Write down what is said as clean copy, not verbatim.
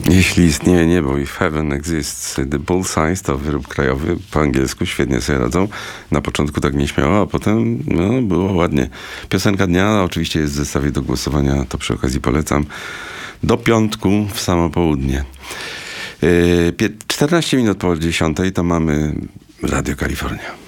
Jeśli istnieje niebo, if heaven exists, The Bullseye to wyrób krajowy, po angielsku świetnie sobie radzą. Na początku tak nieśmiało, a potem było ładnie. Piosenka dnia oczywiście jest w zestawie do głosowania, to przy okazji polecam. Do piątku w samo południe. 14 minut po 10 to mamy Radio Kalifornia.